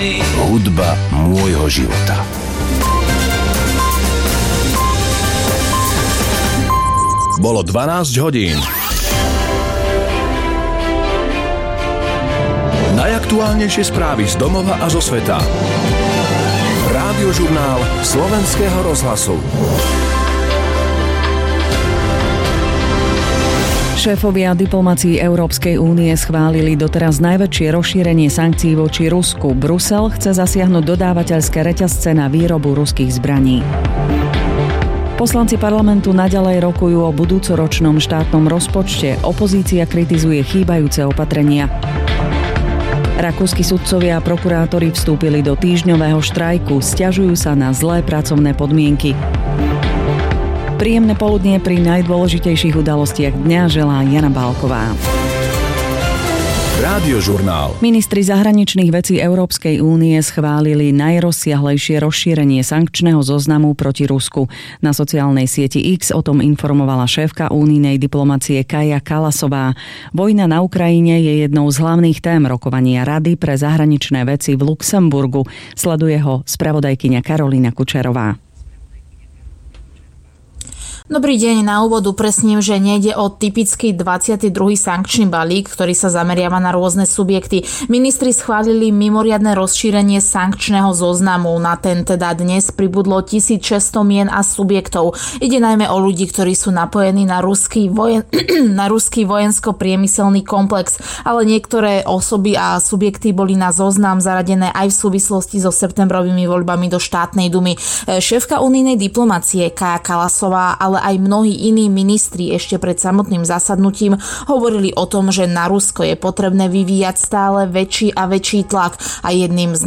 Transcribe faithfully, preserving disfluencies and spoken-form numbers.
Hudba môjho života. Bolo dvanásť hodín. Najaktuálnejšie správy z domova a zo sveta. Rádiožurnál Slovenského rozhlasu. Šéfovia diplomacií Európskej únie schválili doteraz najväčšie rozšírenie sankcií voči Rusku. Brusel chce zasiahnuť dodávateľské reťazce na výrobu ruských zbraní. Poslanci parlamentu naďalej rokujú o budúcoročnom štátnom rozpočte. Opozícia kritizuje chýbajúce opatrenia. Rakúski sudcovia a prokurátori vstúpili do týždňového štrajku. Sťažujú sa na zlé pracovné podmienky. Príjemné poludnie pri najdôležitejších udalostiach dňa želá Jana Bálková. Rádiožurnál. Ministri zahraničných vecí Európskej únie schválili najrozsiahlejšie rozšírenie sankčného zoznamu proti Rusku. Na sociálnej sieti X o tom informovala šéfka únijnej diplomacie Kaja Kallasová. Vojna na Ukrajine je jednou z hlavných tém rokovania Rady pre zahraničné veci v Luxemburgu. Sleduje ho spravodajkyňa Karolína Kučerová. Dobrý deň, na úvod upresním, že nejde o typický dvadsiaty druhý sankčný balík, ktorý sa zameriava na rôzne subjekty. Ministri schválili mimoriadne rozšírenie sankčného zoznamu. Na ten teda dnes pribudlo tisícšesťsto mien a subjektov. Ide najmä o ľudí, ktorí sú napojení na ruský, vojen... na ruský vojensko-priemyselný komplex, ale niektoré osoby a subjekty boli na zoznam zaradené aj v súvislosti so septembrovými voľbami do štátnej dumy. Šéfka unijnej diplomacie Kaja Kallasová, ale aj mnohí iní ministri ešte pred samotným zasadnutím hovorili o tom, že na Rusko je potrebné vyvíjať stále väčší a väčší tlak a jedným z